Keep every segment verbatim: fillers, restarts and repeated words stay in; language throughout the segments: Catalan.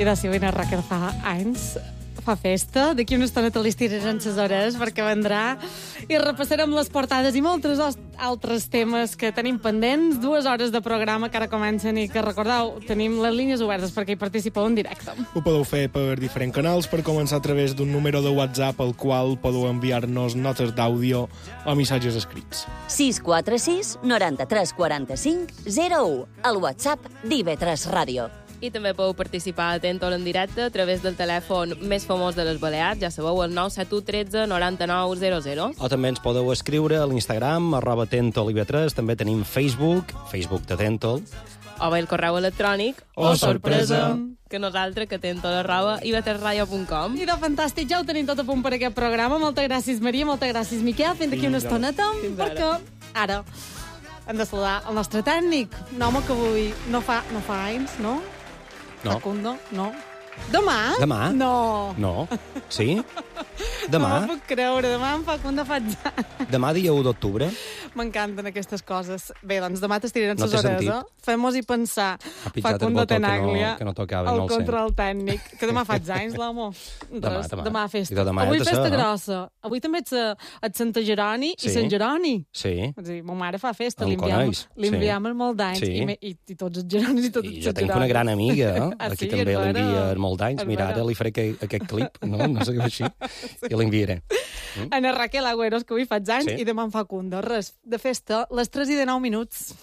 I de Silvina Raquel fa anys, fa festa. D'aquí una estona te li estirarem les hores perquè vendrà i repassarem les portades i molts altres temes que tenim pendents. Dues hores de programa que ara comencen i que, recordeu, tenim les línies obertes perquè hi participeu en directe. Ho podeu fer per diferents canals, per començar a través d'un número de WhatsApp al qual podeu enviar-nos notes d'àudio o missatges escrits. sis quatre sis noranta-tres quaranta-cinc zero u, el WhatsApp d'I V tres Ràdio. I també podeu participar a Tentol en directe a través del telèfon més famós de les Balears, ja sabeu, el nou set u tretze noranta-nou zero zero. O també ens podeu escriure a l'Instagram, arroba Tentol I V tres, també tenim Facebook, Facebook de Tentol. O bé el correu electrònic, Oh, sorpresa! que nosaltres, que tentol arroba i v tres ràdio punt com. I de fantàstic, ja ho tenim tot a punt per aquest programa. Moltes gràcies, Maria, moltes gràcies, Miquel. Fins d'aquí una estoneta, perquè ara hem de saludar el nostre tècnic. Un home que avui no fa, no fa anys, no? No. Facundo, no. Demà? Demà? No. No? Sí? No Demà? m'ho puc creure. Demà en Facundo faig anys. Demà, dia u d'octubre. M'encanten aquestes coses. Bé, doncs demà t'estirarem No les té hores, sentit. eh? Fem-nos i pensar. Ha pitjat el Facundo botó que no- Tenaglia, que no tocava, el no el sé. control tècnic. Que demà faig anys, l'amo. Demà, Res, demà. Demà festa. I de demà Avui ja te festa sé, no? grossa. Avui també ets a, a Santa Jeroni Sí. i Sant Jeroni. Sí. És a dir, ma mare fa festa, El li enviem, coneix, li sí. enviem sí. molt d'anys. Sí. I, me, i, I tots els Geronis i tots I els jo tinc una Geronis. gran amiga, eh? Ah, Aquí sí? també És vera? l'envia molt d'anys. És Mira, vera? ara li faré aquest, aquest clip, no? No sé què així. I l'enviaré. Ana Raquel Agüeros, que avui faig anys, Sí. i demà en Facundo. Res, de festa, les tres i de nou minuts.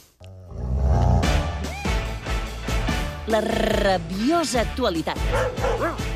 La rabiosa actualitat.